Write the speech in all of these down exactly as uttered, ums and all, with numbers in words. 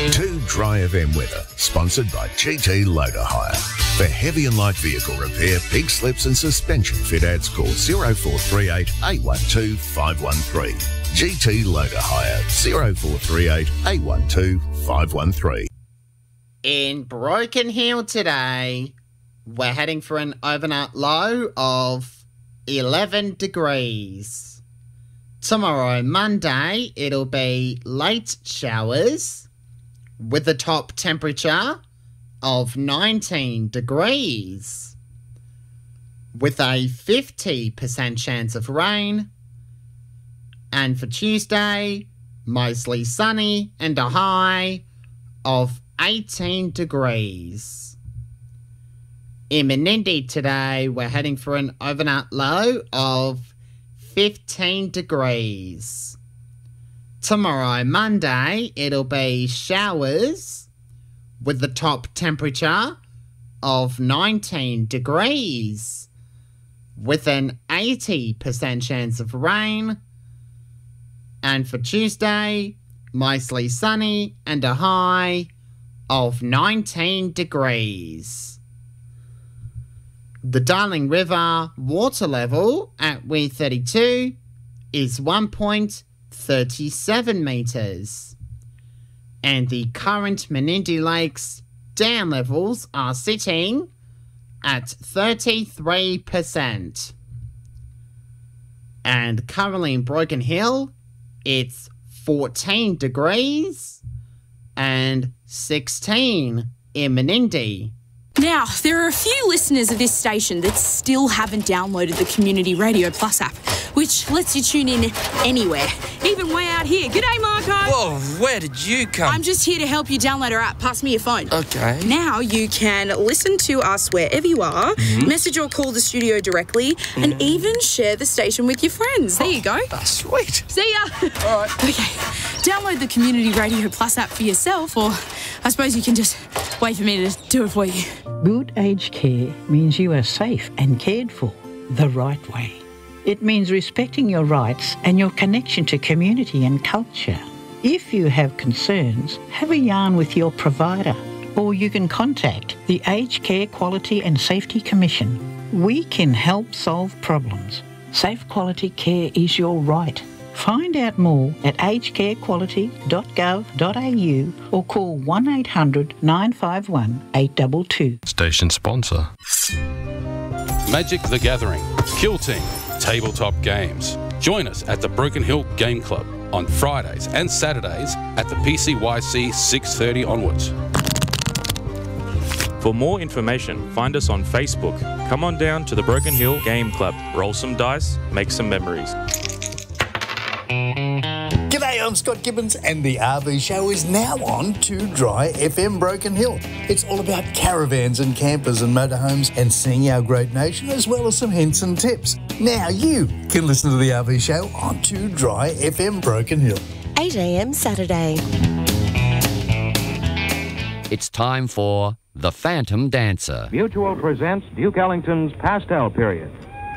Two Dry F M weather, sponsored by G T Loader Hire. For heavy and light vehicle repair, pig slips and suspension fit outs, call zero four three eight, eight one two, five one three. G T Loader Hire, zero four three eight, eight one two, five one three. In Broken Hill today, we're heading for an overnight low of eleven degrees. Tomorrow, Monday, it'll be late showers with a top temperature of nineteen degrees, with a fifty percent chance of rain. And for Tuesday, mostly sunny and a high of eighteen degrees. In Menindee today, we're heading for an overnight low of fifteen degrees. Tomorrow, Monday, it'll be showers with the top temperature of nineteen degrees, with an eighty percent chance of rain. And for Tuesday, mostly sunny and a high of nineteen degrees. The Darling River water level at Weir thirty-two is one point three seven metres. And the current Menindee Lakes dam levels are sitting at thirty-three percent. And currently in Broken Hill, it's fourteen degrees and sixteen in Menindee. Now, there are a few listeners of this station that still haven't downloaded the Community Radio Plus app, which lets you tune in anywhere, even way out here. G'day, Marco. Whoa, where did you come? I'm just here to help you download our app. Pass me your phone. Okay. Now you can listen to us wherever you are, mm-hmm. message or call the studio directly, mm-hmm. and even share the station with your friends. There you go. Oh, sweet. See ya. All right. Okay. Download the Community Radio Plus app for yourself, or I suppose you can just wait for me to do it for you. Good aged care means you are safe and cared for the right way. It means respecting your rights and your connection to community and culture. If you have concerns, have a yarn with your provider, or you can contact the Aged Care Quality and Safety Commission. We can help solve problems. Safe quality care is your right. Find out more at aged care quality dot gov dot a u or call one eight hundred, nine five one, eight two two. Station sponsor. Magic the Gathering, Kill Team, tabletop games. Join us at the Broken Hill Game Club on Fridays and Saturdays at the P C Y C six thirty onwards. For more information, find us on Facebook. Come on down to the Broken Hill Game Club. Roll some dice, make some memories. G'day, I'm Scott Gibbons and the R V show is now on Too Dry F M Broken Hill. It's all about caravans and campers and motorhomes and seeing our great nation, as well as some hints and tips. Now you can listen to the R V show on Too Dry F M Broken Hill. eight a m Saturday. It's time for The Phantom Dancer. Mutual presents Duke Ellington's Pastel Period.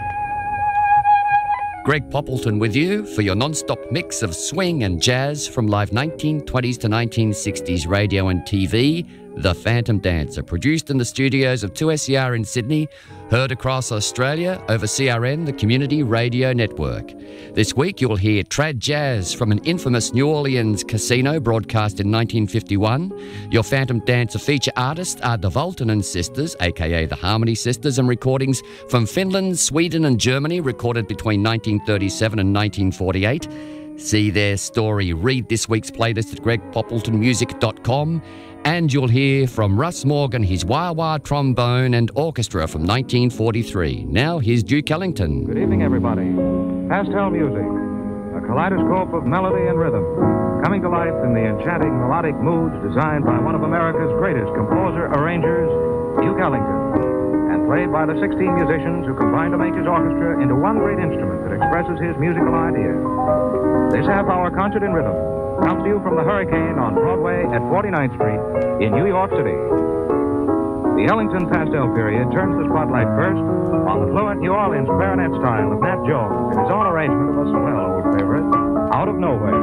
Greg Poppleton with you for your non-stop mix of swing and jazz from live nineteen twenties to nineteen sixties radio and T V. The Phantom Dancer, produced in the studios of two S E R in Sydney, heard across Australia over C R N, the Community Radio Network. This week you'll hear trad jazz from an infamous New Orleans casino broadcast in nineteen fifty-one. Your Phantom Dancer feature artists are the Voltanen Sisters, aka the Harmony Sisters, and recordings from Finland, Sweden and Germany recorded between nineteen thirty-seven and nineteen forty-eight. See their story, read this week's playlist at greg poppleton music dot com. And you'll hear from Russ Morgan, his wah-wah trombone and orchestra from nineteen forty-three. Now here's Duke Ellington. Good evening, everybody. Pastel music, a kaleidoscope of melody and rhythm, coming to life in the enchanting melodic moods designed by one of America's greatest composer arrangers, Duke Ellington, and played by the sixteen musicians who combined to make his orchestra into one great instrument that expresses his musical ideas. This half-hour concert in rhythm comes to you from the Hurricane on Broadway at forty-ninth Street in New York City. The Ellington Pastel Period turns the spotlight first on the fluent New Orleans clarinet style of Nat Jones in his own arrangement of a swell old favorite, Out of Nowhere.